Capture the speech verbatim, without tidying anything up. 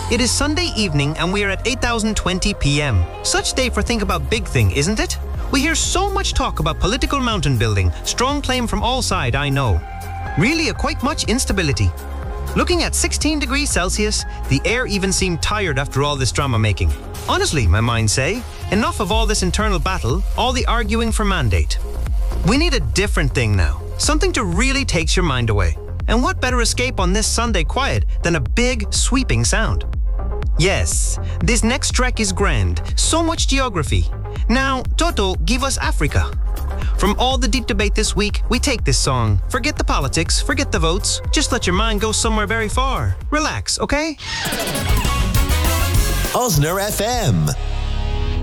It is Sunday evening and we are at eight thousand twenty p.m. Such day for Think About Big Thing, isn't it? We hear so much talk about political mountain building, strong claim from all sides, I know. Really, a quite much instability. Looking at sixteen degrees Celsius, the air even seemed tired after all this drama making. Honestly, my mind say, enough of all this internal battle, all the arguing for mandate. We need a different thing now, something to really takes your mind away. And what better escape on this Sunday quiet than a big, sweeping sound? Yes, this next trek is grand, so much geography. Now, Toto, give us Africa. From all the deep debate this week, we take this song. Forget the politics, forget the votes, just let your mind go somewhere very far. Relax, okay? Osner F M.